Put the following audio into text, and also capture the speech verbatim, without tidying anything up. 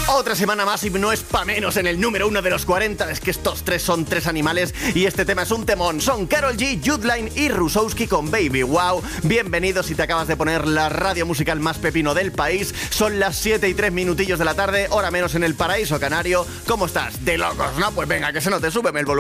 Otra semana más y no es pa' menos en el número uno de los cuarenta. Es que estos tres son tres animales y este tema es un temón. Son Karol G, Judline y Rusowski con Baby Wow. Bienvenidos si te acabas de poner la radio musical más pepino del país. Son las siete y tres minutillos de la tarde, hora menos en el paraíso canario. ¿Cómo estás? De locos, ¿no? Pues venga, que se note, súbeme el volumen.